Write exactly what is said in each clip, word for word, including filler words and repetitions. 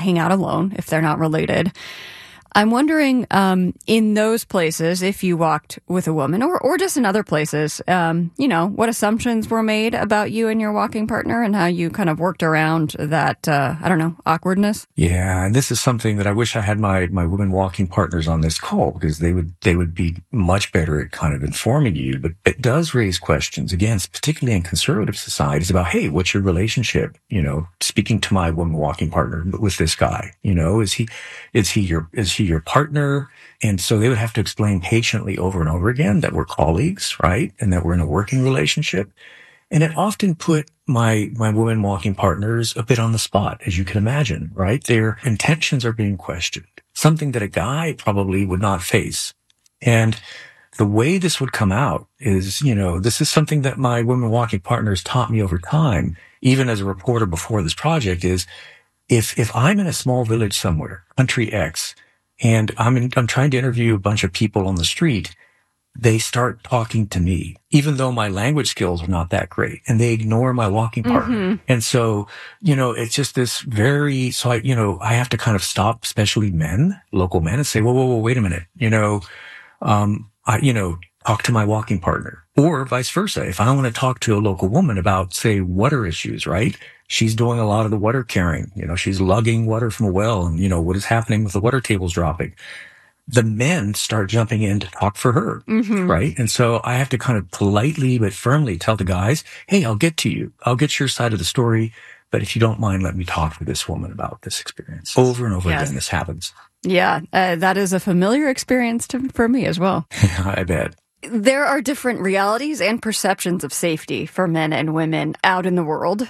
hang out alone if they're not related. I'm wondering, um, in those places, if you walked with a woman or, or just in other places, um, you know, what assumptions were made about you and your walking partner and how you kind of worked around that, uh, I don't know, awkwardness? Yeah. And this is something that I wish I had my, my women walking partners on this call, because they would, they would be much better at kind of informing you. But it does raise questions, again, particularly in conservative societies, about, hey, what's your relationship? You know, speaking to my woman walking partner with this guy, you know, is he, is he your, is he your partner? And so they would have to explain patiently over and over again that we're colleagues, right? And that we're in a working relationship. And it often put my, my women walking partners a bit on the spot, as you can imagine, right? Their intentions are being questioned, something that a guy probably would not face. And the way this would come out is, you know, this is something that my women walking partners taught me over time, even as a reporter before this project, is if, if I'm in a small village somewhere, country X, and I'm in, I'm trying to interview a bunch of people on the street, they start talking to me, even though my language skills are not that great, and they ignore my walking partner. Mm-hmm. And so, you know, it's just this very, so I, you know, I have to kind of stop, especially men, local men, and say, whoa, whoa, whoa, wait a minute. You know, um, I, you know, talk to my walking partner, or vice versa. If I want to talk to a local woman about, say, water issues, right? She's doing a lot of the water carrying, you know, she's lugging water from a well, and, you know, what is happening with the water tables dropping. The men start jumping in to talk for her, mm-hmm. right? And so I have to kind of politely but firmly tell the guys, hey, I'll get to you. I'll get your side of the story. But if you don't mind, let me talk to this woman about this experience. Over and over yes. again, this happens. Yeah, uh, that is a familiar experience to, for me as well. I bet. There are different realities and perceptions of safety for men and women out in the world.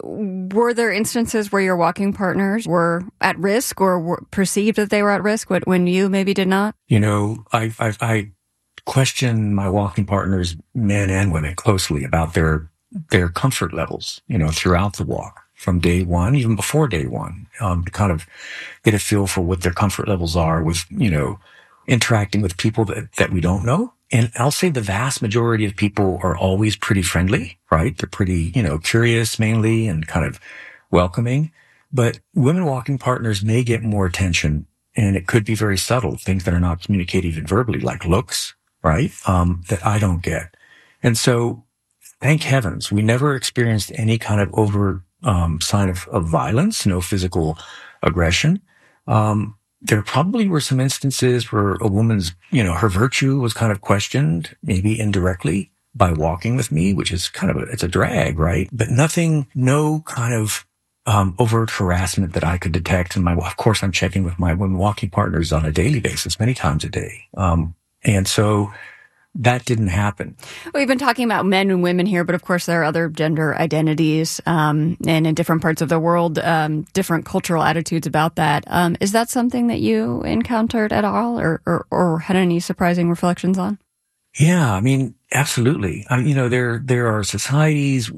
Were there instances where your walking partners were at risk or were perceived that they were at risk when you maybe did not? You know, I, I, I question my walking partners, men and women, closely about their their comfort levels, you know, throughout the walk, from day one, even before day one, um, to kind of get a feel for what their comfort levels are with, you know, interacting with people that, that we don't know. And I'll say the vast majority of people are always pretty friendly, right? They're pretty, you know, curious mainly and kind of welcoming. But women walking partners may get more attention, and it could be very subtle, things that are not communicated even verbally, like looks, right? Um, that I don't get. And so thank heavens, we never experienced any kind of overt um, sign of, of violence, no physical aggression. Um, There probably were some instances where a woman's, you know, her virtue was kind of questioned, maybe indirectly, by walking with me, which is kind of a, it's a drag, right? But nothing, no kind of um, overt harassment that I could detect. And my, of course, I'm checking with my women walking partners on a daily basis, many times a day. Um, and so that didn't happen. We've been talking about men and women here, but of course there are other gender identities, um, and in different parts of the world, um, different cultural attitudes about that. Um, is that something that you encountered at all, or, or, or had any surprising reflections on? Yeah, I mean, absolutely. I, you know, there there are societies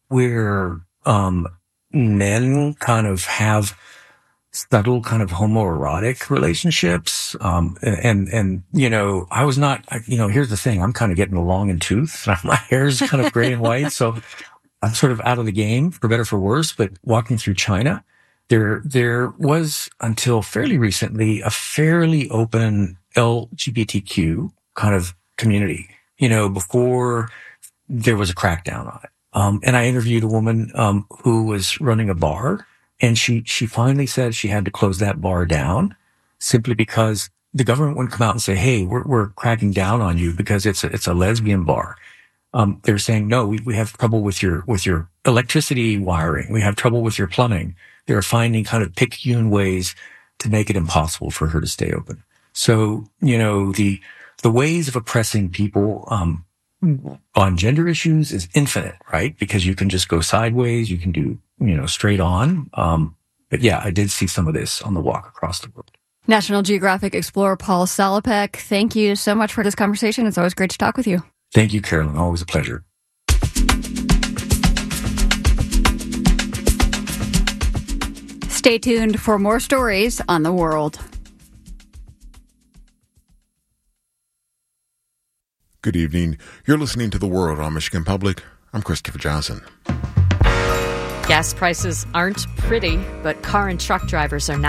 where um, men kind of have subtle kind of homoerotic relationships. Um, and, and, you know, I was not, you know, here's the thing. I'm kind of getting along in tooth. My hair's kind of gray and white. So I'm sort of out of the game, for better, for worse. But walking through China, there, there was until fairly recently a fairly open L G B T Q kind of community, you know, before there was a crackdown on it. Um, and I interviewed a woman, um, who was running a bar. And she, she finally said she had to close that bar down simply because the government wouldn't come out and say, hey, we're, we're cracking down on you because it's a, it's a lesbian bar. Um, they're saying, no, we, we have trouble with your, with your electricity wiring. We have trouble with your plumbing. They're finding kind of picayune ways to make it impossible for her to stay open. So, you know, the, the ways of oppressing people, um, on gender issues is infinite, right? Because you can just go sideways. You can do, you know, straight on. Um, but yeah, I did see some of this on the walk across the world. National Geographic explorer Paul Salopek, thank you so much for this conversation. It's always great to talk with you. Thank you, Carolyn. Always a pleasure. Stay tuned for more stories on the world. Good evening. You're listening to The World on Michigan Public. I'm Christopher Johnson. Gas prices aren't pretty, but car and truck drivers are not.